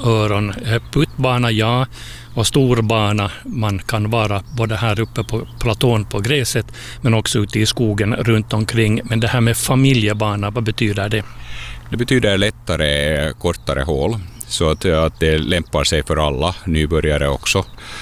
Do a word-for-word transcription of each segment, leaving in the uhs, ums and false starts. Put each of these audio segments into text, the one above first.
öron. Puttbana, ja, och storbana. Man kan vara både här uppe på platån på gräset men också ute i skogen runt omkring. Men det här med familjebana, vad betyder det? Det betyder lättare, kortare hål. Så att, att det lämpar sig för alla, nybörjare också,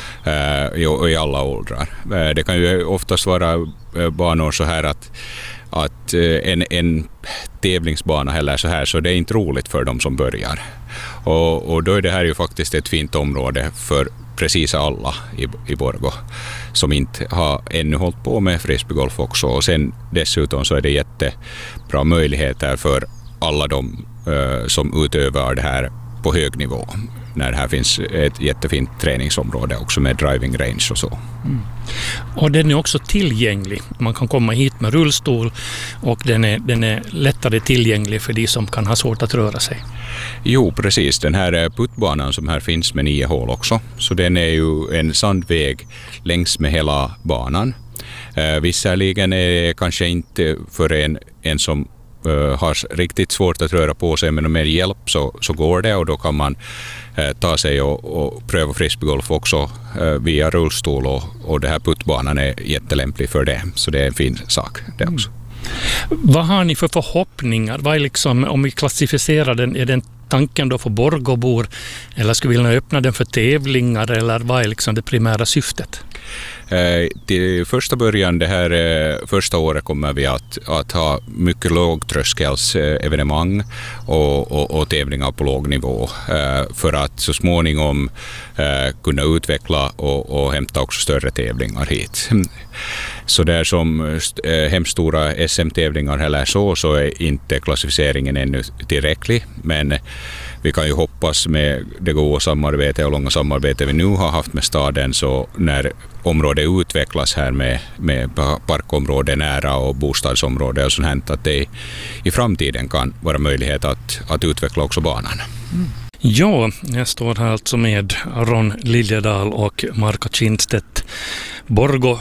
eh, i, i alla åldrar. Eh, det kan ju oftast vara eh, banor så här att, att eh, en, en tävlingsbana eller så här, så det är inte roligt för dem som börjar. Och, och då är det här ju faktiskt ett fint område för precis alla i, i Borgå som inte har ännu hållit på med frisbeegolf också. Och sen dessutom så är det jättebra möjligheter för alla de eh, som utövar det här på hög nivå, när det här finns ett jättefint träningsområde också med driving range och så. Mm. Och den är också tillgänglig. Man kan komma hit med rullstol och den är, den är lättare tillgänglig för de som kan ha svårt att röra sig. Jo, precis. Den här puttbanan som här finns med nio hål också, så den är ju en sandväg längs med hela banan. Eh, visserligen är det kanske inte för en, en som Uh, har riktigt svårt att röra på sig, men med hjälp så, så går det, och då kan man uh, ta sig och, och pröva frisbeegolf också uh, via rullstol, och, och det här puttbanan är jättelämplig för det, så det är en fin sak det också. Mm. Vad har ni för förhoppningar? Vad är liksom, om vi klassificerar den, är den tanken då för Borgåbor, eller ska vi vilja öppna den för tävlingar, eller vad är liksom det primära syftet? Eh, till första början, det här eh, första året kommer vi att, att ha mycket lågtröskels eh, evenemang och, och, och tävlingar på låg nivå eh, för att så småningom eh, kunna utveckla och, och hämta också större tävlingar hit. Så där som eh, hemstora S M-tävlingar eller så, så är inte klassificeringen ännu tillräcklig, men vi kan ju hoppas med det goda samarbete och långa samarbete vi nu har haft med staden, så när området utvecklas här med, med parkområde nära och bostadsområde och sånt här, att det i framtiden kan vara möjlighet att, att utveckla också banan. Mm. Ja, jag står här alltså med Ron Liljedahl och Marko Kindstedt, Borgå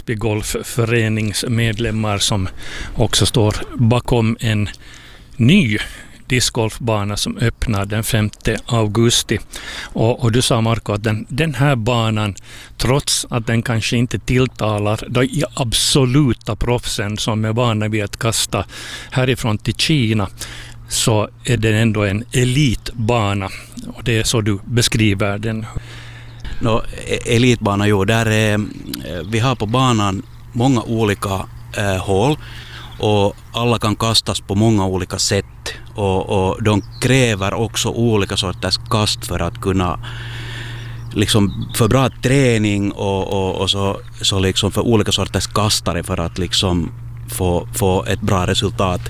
frisbeegolfföreningsmedlemmar, som också står bakom en ny discgolfbana som öppnar den femte augusti. Och, och du sa, Marko, att den, den här banan, trots att den kanske inte tilltalar de absoluta proffsen som är vana vid att kasta härifrån till Kina, så är den ändå en elitbana. Och det är så du beskriver den. No, elitbana, jo, där är, vi har på banan många olika äh, hål, och alla kan kastas på många olika sätt, och, och de kräver också olika sorters kast för att kunna liksom för bra träning och, och, och så, så liksom för olika sorters kastare för att liksom få, få ett bra resultat.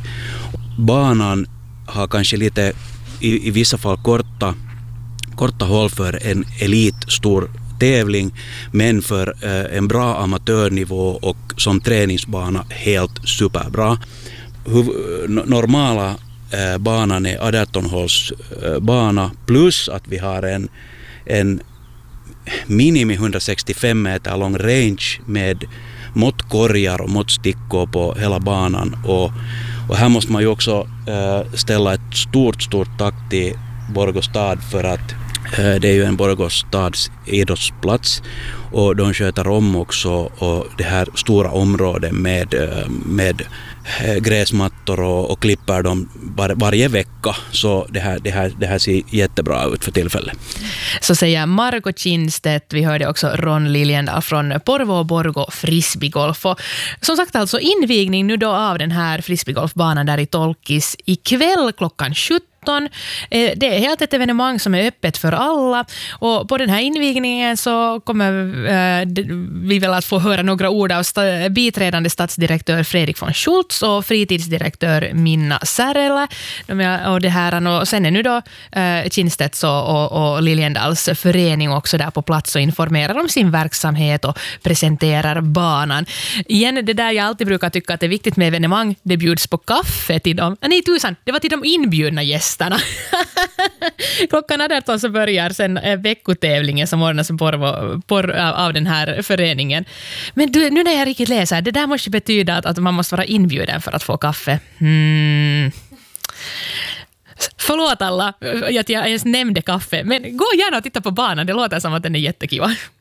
Banan har kanske lite i, i vissa fall korta, korta håll för en elitstor tävling, men för eh, en bra amatörnivå och som träningsbana helt superbra. Huv, normala eh, banan är arton håls eh, bana, plus att vi har en, en minimi hundrasextiofem meter lång range med måttkorgar och måttstickor på hela banan, och, och här måste man ju också eh, ställa ett stort stort tack till Borgå stad, för att det är ju en Borgå stads idrottsplats, och de sköter om också och det här stora området med, med gräsmattor och, och klipper dem var, varje vecka, så det här, det, här, det här ser jättebra ut för tillfället. Så säger Marko Kindstedt. Vi hörde också Ron Liljedahl från Porvoo och Borgå frisbeegolf. Och som sagt, alltså invigning nu då av den här frisbeegolfbanan där i Tolkis ikväll klockan sjutton. Det är helt ett evenemang som är öppet för alla, och på den här invigningen så kommer vi väl att få höra några ord av biträdande stadsdirektör Fredrik von Schultz och fritidsdirektör Minna Särela. Och, det här, och sen är nu då Kindstedts och, och, och Liljendals förening också där på plats och informerar om sin verksamhet och presenterar banan. Igen, det där jag alltid brukar tycka att det är viktigt med evenemang, det bjuds på kaffe till dem. Nej tusan, det var till de inbjudna gästerna. Klockan arton så börjar sen veckotävlingen som ordnas på, på, av den här föreningen. Men du, nu när jag riktigt läser, det där måste betyda att, att man måste vara inbjuden för att få kaffe. Hmm. Förlåt alla att jag ens nämnde kaffe, men gå gärna och titta på banan, det låter som att den är jättekiva.